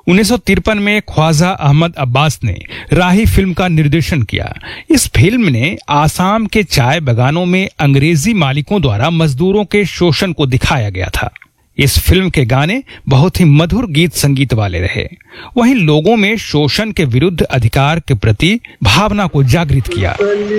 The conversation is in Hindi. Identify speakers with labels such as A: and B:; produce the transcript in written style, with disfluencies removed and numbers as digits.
A: 1953 में ख्वाजा अहमद अब्बास ने राही फिल्म का निर्देशन किया। इस फिल्म ने आसाम के चाय बागानों में अंग्रेजी मालिकों द्वारा मजदूरों के शोषण को दिखाया गया था। इस फिल्म के गाने बहुत ही मधुर गीत संगीत वाले रहे। वहीं लोगों में शोषण के विरुद्ध अधिकार के प्रति भावना को जागृत किया।